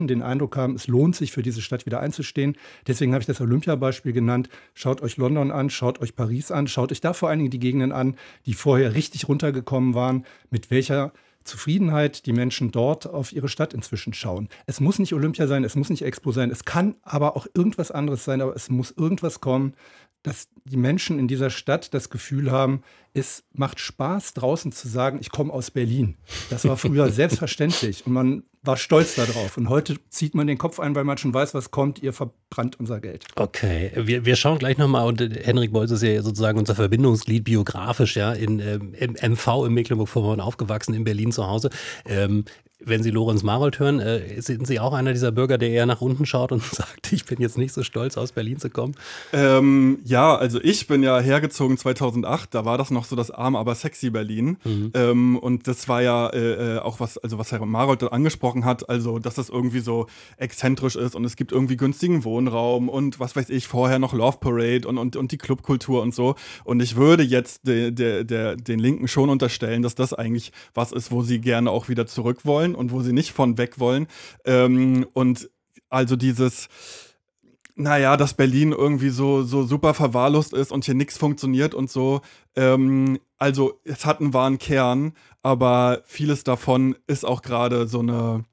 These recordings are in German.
den Eindruck haben, es lohnt sich für diese Stadt wieder einzustehen. Deswegen habe ich das Olympia-Beispiel genannt. Schaut euch London an, schaut euch Paris an, schaut euch da vor allen Dingen die Gegenden an, die vorher richtig runtergekommen waren, mit welcher Zufriedenheit die Menschen dort auf ihre Stadt inzwischen schauen. Es muss nicht Olympia sein, es muss nicht Expo sein, es kann aber auch irgendwas anderes sein, aber es muss irgendwas kommen, dass die Menschen in dieser Stadt das Gefühl haben, es macht Spaß, draußen zu sagen, ich komme aus Berlin. Das war früher selbstverständlich und man war stolz darauf. Und heute zieht man den Kopf ein, weil man schon weiß, was kommt, ihr verbrannt unser Geld. Okay, wir schauen gleich nochmal, und Henrik Bolz ist ja sozusagen unser Verbindungsglied biografisch, ja, im MV in Mecklenburg-Vorpommern aufgewachsen, in Berlin zu Hause. Wenn Sie Lorenz Marold hören, sind Sie auch einer dieser Bürger, der eher nach unten schaut und sagt, ich bin jetzt nicht so stolz, aus Berlin zu kommen? Ja, also ich bin ja hergezogen 2008, da war das noch so das arm, aber sexy Berlin. Und das war ja auch was Herr Marold angesprochen hat, also dass das irgendwie so exzentrisch ist und es gibt irgendwie günstigen Wohnraum und was weiß ich, vorher noch Love Parade und die Clubkultur und so. Und ich würde jetzt den Linken schon unterstellen, dass das eigentlich was ist, wo sie gerne auch wieder zurück wollen und wo sie nicht von weg wollen. Und also dieses, naja, dass Berlin irgendwie so super verwahrlost ist und hier nichts funktioniert und so. Also es hat einen wahren Kern, aber vieles davon ist auch gerade so eine,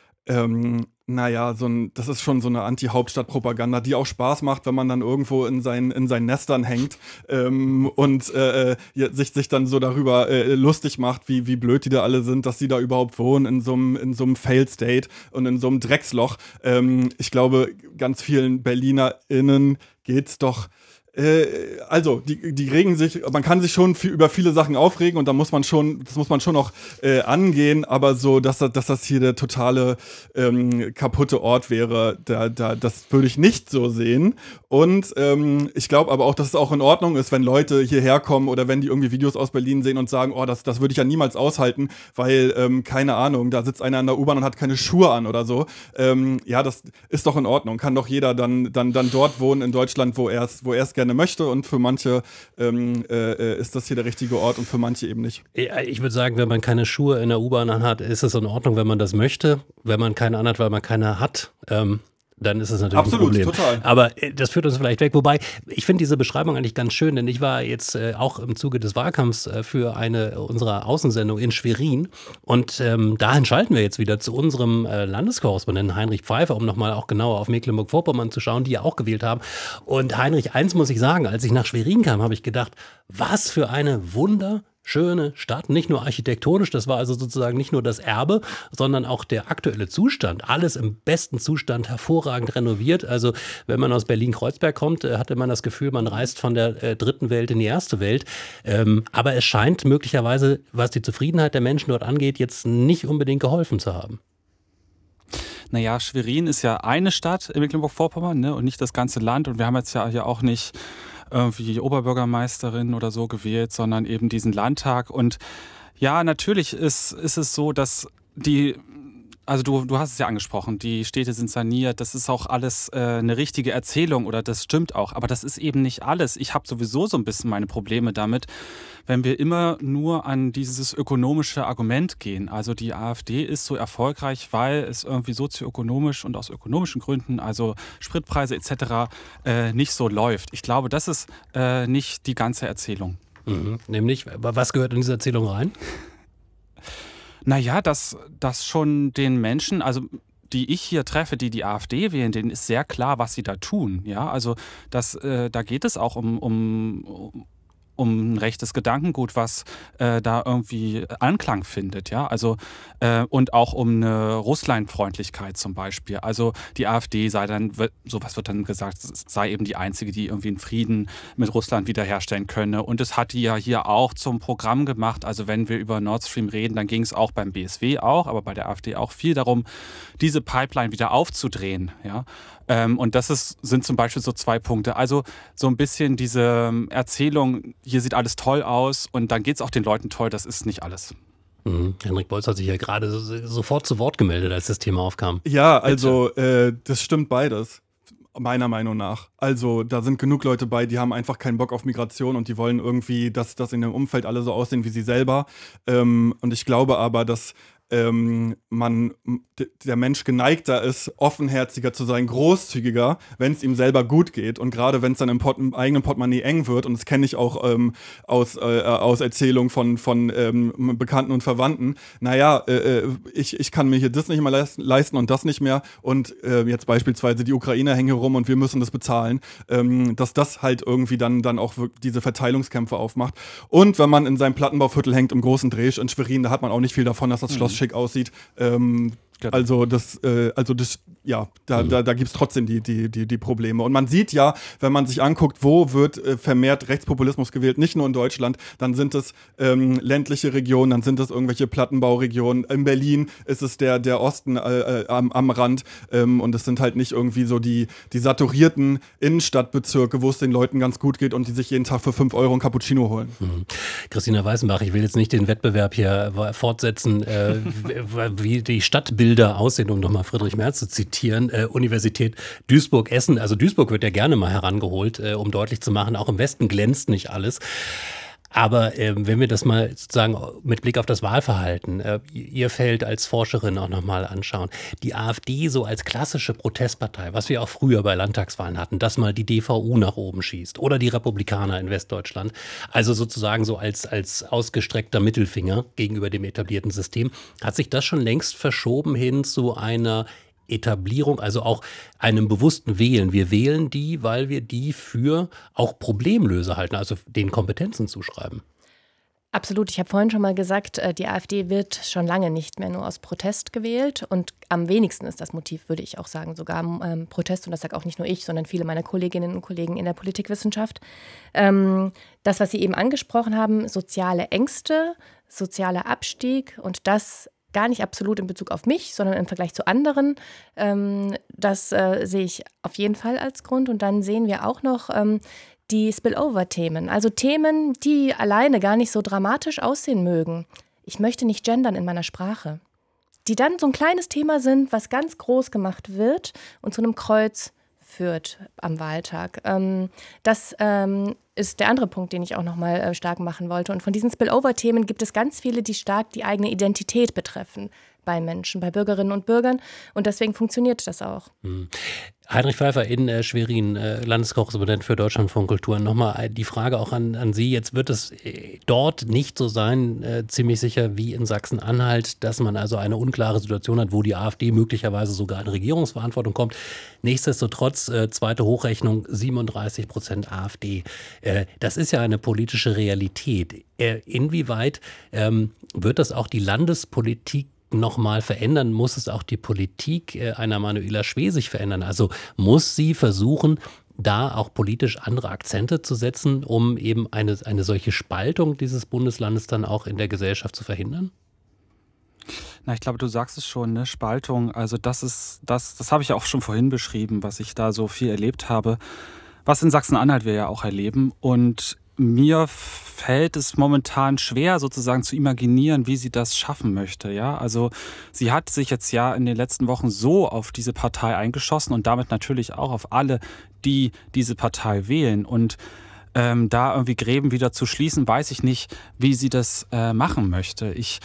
das ist schon so eine Anti-Hauptstadt-Propaganda, die auch Spaß macht, wenn man dann irgendwo in seinen Nestern hängt und sich dann so darüber lustig macht, wie blöd die da alle sind, dass sie da überhaupt wohnen in so einem Failed State und in so einem Drecksloch. Ich glaube, ganz vielen BerlinerInnen geht's doch. Also, die regen sich, man kann sich schon über viele Sachen aufregen und das muss man schon auch angehen, aber so, dass das hier der totale kaputte Ort wäre, das würde ich nicht so sehen. Und ich glaube aber auch, dass es auch in Ordnung ist, wenn Leute hierher kommen oder wenn die irgendwie Videos aus Berlin sehen und sagen, oh, das würde ich ja niemals aushalten, weil, keine Ahnung, da sitzt einer in der U-Bahn und hat keine Schuhe an oder so. Ja, das ist doch in Ordnung. Kann doch jeder dann dort wohnen in Deutschland, wo er es gerne möchte, und für manche ist das hier der richtige Ort und für manche eben nicht. Ich würde sagen, wenn man keine Schuhe in der U-Bahn anhat, ist es in Ordnung, wenn man das möchte. Wenn man keine anhat, weil man keine hat, dann ist es natürlich absolut, ein Problem. Total. Aber das führt uns vielleicht weg. Wobei, ich finde diese Beschreibung eigentlich ganz schön, denn ich war jetzt auch im Zuge des Wahlkampfs für eine unserer Außensendungen in Schwerin, und dahin schalten wir jetzt wieder zu unserem Landeskorrespondenten Heinrich Pfeiffer, um nochmal auch genauer auf Mecklenburg-Vorpommern zu schauen, die ja auch gewählt haben. Und Heinrich, eins muss ich sagen, als ich nach Schwerin kam, habe ich gedacht, was für eine schöne Stadt, nicht nur architektonisch, das war also sozusagen nicht nur das Erbe, sondern auch der aktuelle Zustand. Alles im besten Zustand, hervorragend renoviert. Also wenn man aus Berlin-Kreuzberg kommt, hatte man das Gefühl, man reist von der dritten Welt in die erste Welt. Aber es scheint möglicherweise, was die Zufriedenheit der Menschen dort angeht, jetzt nicht unbedingt geholfen zu haben. Naja, Schwerin ist ja eine Stadt in Mecklenburg-Vorpommern, ne, und nicht das ganze Land. Und wir haben jetzt ja hier auch nicht irgendwie Oberbürgermeisterin oder so gewählt, sondern eben diesen Landtag. Und ja, natürlich ist es so, dass also du hast es ja angesprochen, die Städte sind saniert, das ist auch alles eine richtige Erzählung oder das stimmt auch, aber das ist eben nicht alles. Ich habe sowieso so ein bisschen meine Probleme damit, wenn wir immer nur an dieses ökonomische Argument gehen. Also die AfD ist so erfolgreich, weil es irgendwie sozioökonomisch und aus ökonomischen Gründen, also Spritpreise etc., nicht so läuft. Ich glaube, das ist nicht die ganze Erzählung. Nämlich, was gehört in diese Erzählung rein? Naja, dass schon den Menschen, also die ich hier treffe, die AfD wählen, denen ist sehr klar, was sie da tun. Ja, also da geht es auch um ein rechtes Gedankengut, was da irgendwie Anklang findet, ja, also und auch um eine Russlandfreundlichkeit zum Beispiel. Also die AfD sowas wird dann gesagt, sei eben die einzige, die irgendwie einen Frieden mit Russland wiederherstellen könne. Und das hat die ja hier auch zum Programm gemacht. Also wenn wir über Nord Stream reden, dann ging es auch beim BSW auch, aber bei der AfD auch viel darum, diese Pipeline wieder aufzudrehen, ja. Und das sind zum Beispiel so 2 Punkte. Also so ein bisschen diese Erzählung, hier sieht alles toll aus und dann geht es auch den Leuten toll, das ist nicht alles. Henrik Bolz hat sich ja gerade sofort zu Wort gemeldet, als das Thema aufkam. Ja, also das stimmt beides, meiner Meinung nach. Also da sind genug Leute bei, die haben einfach keinen Bock auf Migration und die wollen irgendwie, dass in ihrem Umfeld alle so aussehen wie sie selber. Und ich glaube aber, dass der Mensch geneigter ist, offenherziger zu sein, großzügiger, wenn es ihm selber gut geht. Und gerade wenn es dann im eigenen Portemonnaie eng wird, und das kenne ich auch aus Erzählungen von Bekannten und Verwandten, ich kann mir hier das nicht mehr leisten und das nicht mehr. Und jetzt beispielsweise die Ukrainer hängen hier rum und wir müssen das bezahlen, dass das halt irgendwie dann auch diese Verteilungskämpfe aufmacht. Und wenn man in seinem Plattenbauviertel hängt, im großen Dresch in Schwerin, da hat man auch nicht viel davon, dass das Schloss schick aussieht. Also da gibt es trotzdem die Probleme. Und man sieht ja, wenn man sich anguckt, wo wird vermehrt Rechtspopulismus gewählt, nicht nur in Deutschland, dann sind es ländliche Regionen, dann sind es irgendwelche Plattenbauregionen. In Berlin ist es der Osten am Rand, und es sind halt nicht irgendwie so die saturierten Innenstadtbezirke, wo es den Leuten ganz gut geht und die sich jeden Tag für 5 Euro ein Cappuccino holen. Christina Weißenbach, ich will jetzt nicht den Wettbewerb hier fortsetzen, wie die Stadtbilder aussehen, um nochmal Friedrich Merz zu zitieren. Universität Duisburg-Essen, also Duisburg wird ja gerne mal herangeholt, um deutlich zu machen, auch im Westen glänzt nicht alles. Aber wenn wir das mal sozusagen mit Blick auf das Wahlverhalten, ihr Feld als Forscherin auch nochmal anschauen, die AfD so als klassische Protestpartei, was wir auch früher bei Landtagswahlen hatten, dass mal die DVU nach oben schießt oder die Republikaner in Westdeutschland, also sozusagen so als ausgestreckter Mittelfinger gegenüber dem etablierten System, hat sich das schon längst verschoben hin zu einer Etablierung, also auch einem bewussten Wählen. Wir wählen die, weil wir die für auch Problemlöser halten, also den Kompetenzen zuschreiben. Absolut. Ich habe vorhin schon mal gesagt, die AfD wird schon lange nicht mehr nur aus Protest gewählt. Und am wenigsten ist das Motiv, würde ich auch sagen, sogar Protest. Und das sage auch nicht nur ich, sondern viele meiner Kolleginnen und Kollegen in der Politikwissenschaft. Das, was Sie eben angesprochen haben, soziale Ängste, sozialer Abstieg und das gar nicht absolut in Bezug auf mich, sondern im Vergleich zu anderen. Das sehe ich auf jeden Fall als Grund. Und dann sehen wir auch noch die Spillover-Themen. Also Themen, die alleine gar nicht so dramatisch aussehen mögen. Ich möchte nicht gendern in meiner Sprache. Die dann so ein kleines Thema sind, was ganz groß gemacht wird und zu einem Kreuz führt am Wahltag. Das ist der andere Punkt, den ich auch nochmal stark machen wollte. Und von diesen Spillover-Themen gibt es ganz viele, die stark die eigene Identität betreffen bei Menschen, bei Bürgerinnen und Bürgern. Und deswegen funktioniert das auch. Heinrich Pfeiffer in Schwerin, Landeskorrespondent für Deutschlandfunk Kultur. Nochmal die Frage auch an Sie. Jetzt wird es dort nicht so sein, ziemlich sicher wie in Sachsen-Anhalt, dass man also eine unklare Situation hat, wo die AfD möglicherweise sogar in Regierungsverantwortung kommt. Nichtsdestotrotz, zweite Hochrechnung, 37% AfD. Das ist ja eine politische Realität. Inwieweit wird das auch die Landespolitik nochmal verändern? Muss es auch die Politik einer Manuela Schwesig verändern? Also muss sie versuchen, da auch politisch andere Akzente zu setzen, um eben eine solche Spaltung dieses Bundeslandes dann auch in der Gesellschaft zu verhindern? Na, ich glaube, du sagst es schon, ne? Spaltung. Also das habe ich auch schon vorhin beschrieben, was ich da so viel erlebt habe, was in Sachsen-Anhalt wir ja auch erleben. Und mir fällt es momentan schwer, sozusagen zu imaginieren, wie sie das schaffen möchte. Ja? Also sie hat sich jetzt ja in den letzten Wochen so auf diese Partei eingeschossen und damit natürlich auch auf alle, die diese Partei wählen. Und da irgendwie Gräben wieder zu schließen, weiß ich nicht, wie sie das machen möchte. Ich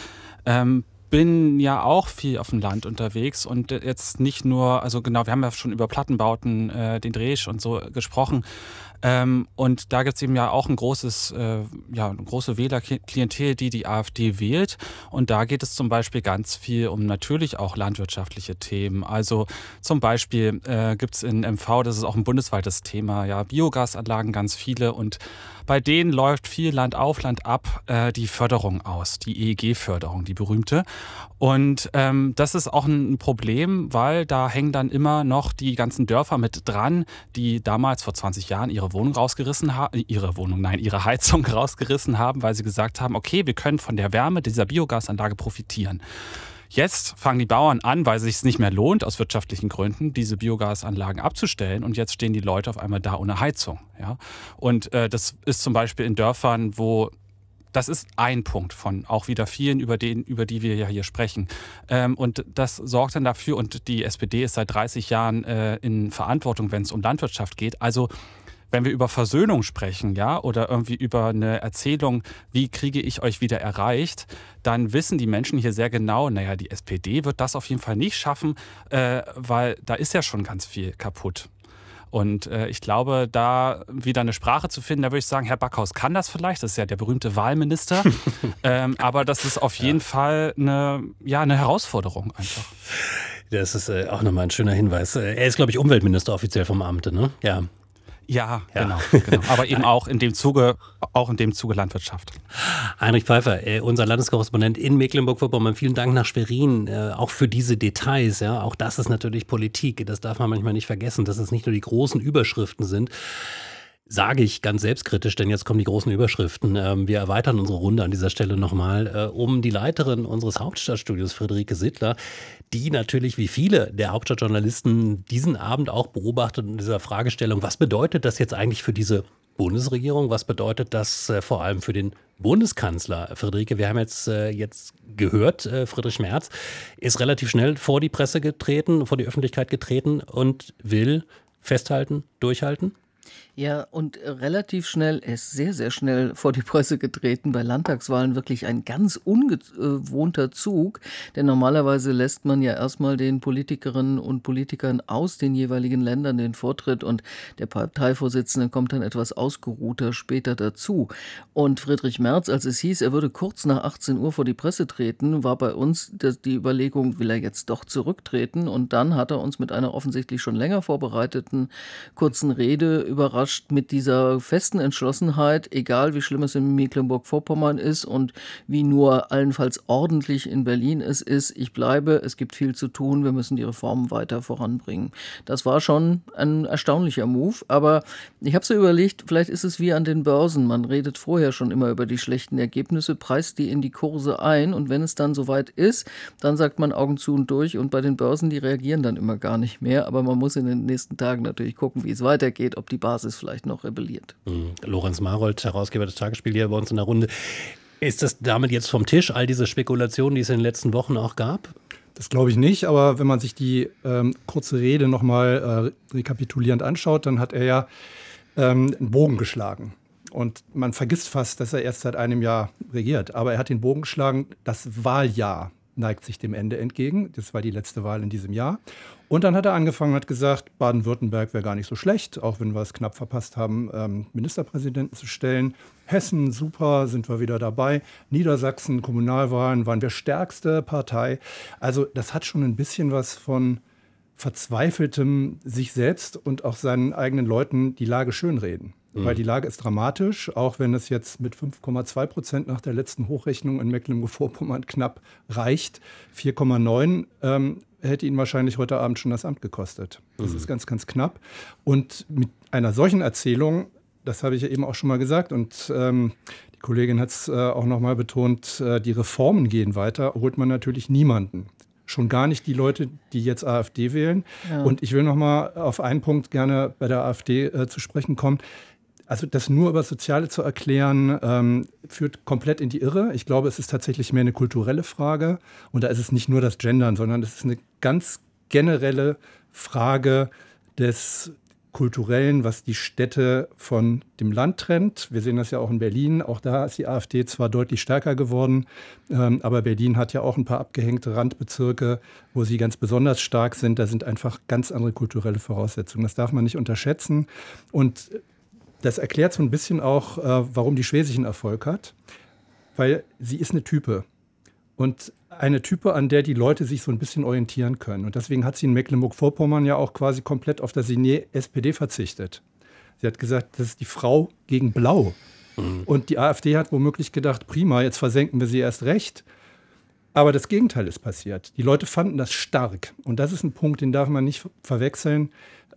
bin ja auch viel auf dem Land unterwegs und jetzt nicht nur, also genau, wir haben ja schon über Plattenbauten, den Dresch und so gesprochen. Und da gibt es eben ja auch eine große Wählerklientel, die AfD wählt. Und da geht es zum Beispiel ganz viel um natürlich auch landwirtschaftliche Themen. Also zum Beispiel gibt es in MV, das ist auch ein bundesweites Thema, ja, Biogasanlagen ganz viele. Und bei denen läuft viel Land auf, Land ab die Förderung aus, die EEG-Förderung, die berühmte. Und das ist auch ein Problem, weil da hängen dann immer noch die ganzen Dörfer mit dran, die damals vor 20 Jahren ihre Heizung rausgerissen haben, weil sie gesagt haben, okay, wir können von der Wärme dieser Biogasanlage profitieren. Jetzt fangen die Bauern an, weil es sich nicht mehr lohnt, aus wirtschaftlichen Gründen, diese Biogasanlagen abzustellen. Und jetzt stehen die Leute auf einmal da ohne Heizung. Ja? Und das ist zum Beispiel in Dörfern, das ist ein Punkt von auch wieder vielen, über die wir ja hier sprechen. Und das sorgt dann dafür, und die SPD ist seit 30 Jahren in Verantwortung, wenn es um Landwirtschaft geht. Also wenn wir über Versöhnung sprechen, ja, oder irgendwie über eine Erzählung, wie kriege ich euch wieder erreicht, dann wissen die Menschen hier sehr genau, naja, die SPD wird das auf jeden Fall nicht schaffen, weil da ist ja schon ganz viel kaputt. Und ich glaube, da wieder eine Sprache zu finden, da würde ich sagen, Herr Backhaus kann das vielleicht, das ist ja der berühmte Wahlminister, aber das ist auf jeden Fall eine Herausforderung einfach. Das ist auch nochmal ein schöner Hinweis. Er ist, glaube ich, Umweltminister offiziell vom Amte, ne? Ja. Ja, genau. Aber eben auch in dem Zuge Landwirtschaft. Heinrich Pfeiffer, unser Landeskorrespondent in Mecklenburg-Vorpommern, vielen Dank nach Schwerin, auch für diese Details. Ja. Auch das ist natürlich Politik, das darf man manchmal nicht vergessen, dass es nicht nur die großen Überschriften sind. Sage ich ganz selbstkritisch, denn jetzt kommen die großen Überschriften. Wir erweitern unsere Runde an dieser Stelle nochmal um die Leiterin unseres Hauptstadtstudios, Friederike Sittler, die natürlich wie viele der Hauptstadtjournalisten diesen Abend auch beobachtet in dieser Fragestellung, was bedeutet das jetzt eigentlich für diese Bundesregierung? Was bedeutet das vor allem für den Bundeskanzler? Friederike, wir haben jetzt gehört, Friedrich Merz ist relativ schnell vor die Presse getreten, vor die Öffentlichkeit getreten und will festhalten, durchhalten? Ja, und relativ schnell, er ist sehr, sehr schnell vor die Presse getreten. Bei Landtagswahlen wirklich ein ganz ungewohnter Zug. Denn normalerweise lässt man ja erstmal den Politikerinnen und Politikern aus den jeweiligen Ländern den Vortritt und der Parteivorsitzende kommt dann etwas ausgeruhter später dazu. Und Friedrich Merz, als es hieß, er würde kurz nach 18 Uhr vor die Presse treten, war bei uns die Überlegung, will er jetzt doch zurücktreten? Und dann hat er uns mit einer offensichtlich schon länger vorbereiteten kurzen Rede überrascht mit dieser festen Entschlossenheit, egal wie schlimm es in Mecklenburg-Vorpommern ist und wie nur allenfalls ordentlich in Berlin es ist, ich bleibe, es gibt viel zu tun, wir müssen die Reformen weiter voranbringen. Das war schon ein erstaunlicher Move, aber ich habe so überlegt, vielleicht ist es wie an den Börsen, man redet vorher schon immer über die schlechten Ergebnisse, preist die in die Kurse ein und wenn es dann soweit ist, dann sagt man Augen zu und durch und bei den Börsen, die reagieren dann immer gar nicht mehr, aber man muss in den nächsten Tagen natürlich gucken, wie es weitergeht, ob die Basis vielleicht noch rebelliert. Lorenz Marold, Herausgeber des Tagesspiegel hier bei uns in der Runde. Ist das damit jetzt vom Tisch, all diese Spekulationen, die es in den letzten Wochen auch gab? Das glaube ich nicht, aber wenn man sich die kurze Rede nochmal rekapitulierend anschaut, dann hat er ja einen Bogen geschlagen. Und man vergisst fast, dass er erst seit einem Jahr regiert. Aber er hat den Bogen geschlagen, das Wahljahr neigt sich dem Ende entgegen. Das war die letzte Wahl in diesem Jahr. Und dann hat er angefangen, hat gesagt, Baden-Württemberg wäre gar nicht so schlecht, auch wenn wir es knapp verpasst haben, Ministerpräsidenten zu stellen. Hessen, super, sind wir wieder dabei. Niedersachsen, Kommunalwahlen, waren wir stärkste Partei. Also das hat schon ein bisschen was von verzweifeltem sich selbst und auch seinen eigenen Leuten die Lage schönreden. Weil die Lage ist dramatisch, auch wenn es jetzt mit 5,2% nach der letzten Hochrechnung in Mecklenburg-Vorpommern knapp reicht. 4,9 hätte ihn wahrscheinlich heute Abend schon das Amt gekostet. Das ist ganz, ganz knapp. Und mit einer solchen Erzählung, das habe ich ja eben auch schon mal gesagt und die Kollegin hat es auch noch mal betont, die Reformen gehen weiter, holt man natürlich niemanden. Schon gar nicht die Leute, die jetzt AfD wählen. Ja. Und ich will noch mal auf einen Punkt gerne bei der AfD zu sprechen kommen. Also das nur über Soziale zu erklären, führt komplett in die Irre. Ich glaube, es ist tatsächlich mehr eine kulturelle Frage. Und da ist es nicht nur das Gendern, sondern es ist eine ganz generelle Frage des Kulturellen, was die Städte von dem Land trennt. Wir sehen das ja auch in Berlin. Auch da ist die AfD zwar deutlich stärker geworden, aber Berlin hat ja auch ein paar abgehängte Randbezirke, wo sie ganz besonders stark sind. Da sind einfach ganz andere kulturelle Voraussetzungen. Das darf man nicht unterschätzen. Und das erklärt so ein bisschen auch, warum die Schwesig einen Erfolg hat, weil sie ist eine Type. Und eine Type, an der die Leute sich so ein bisschen orientieren können. Und deswegen hat sie in Mecklenburg-Vorpommern ja auch quasi komplett auf das Signet SPD verzichtet. Sie hat gesagt, das ist die Frau gegen Blau. Und die AfD hat womöglich gedacht, prima, jetzt versenken wir sie erst recht. Aber das Gegenteil ist passiert. Die Leute fanden das stark. Und das ist ein Punkt, den darf man nicht verwechseln.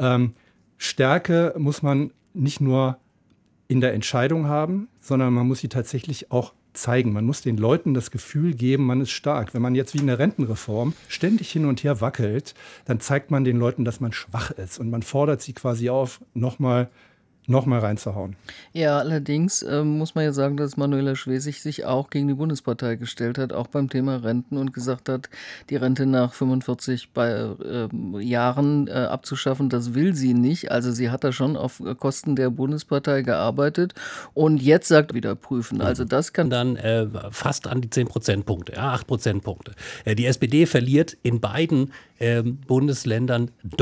Stärke muss man nicht nur in der Entscheidung haben, sondern man muss sie tatsächlich auch zeigen. Man muss den Leuten das Gefühl geben, man ist stark. Wenn man jetzt wie in der Rentenreform ständig hin und her wackelt, dann zeigt man den Leuten, dass man schwach ist. Und man fordert sie quasi auf, nochmal nochmal reinzuhauen. Ja, allerdings muss man ja sagen, dass Manuela Schwesig sich auch gegen die Bundespartei gestellt hat, auch beim Thema Renten und gesagt hat, die Rente nach 45 Jahren abzuschaffen, das will sie nicht. Also sie hat da schon auf Kosten der Bundespartei gearbeitet und jetzt sagt wieder prüfen. Also das kann dann fast an die 10 Prozentpunkte, 8 Prozentpunkte. Die SPD verliert in beiden Bundesländern